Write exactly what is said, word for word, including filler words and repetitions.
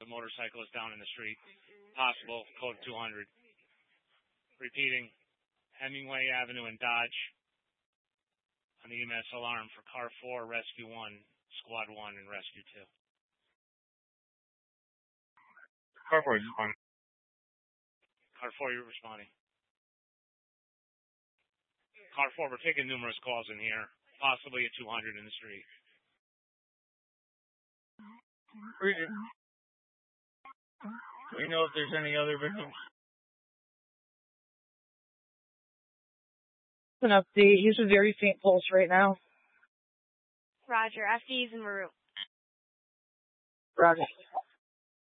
motorcyclist down in the street. Possible, code two hundred. Repeating, Hemingway Avenue and Dodge on the E M S alarm for car four, rescue one, squad one, and rescue two. Car four is one. Car four, you're responding. Car four, we're taking numerous calls in here. Possibly a two hundred in the street. Do we know if there's any other victims? An update. He's a very faint pulse right now. Roger. F D's en route. Roger.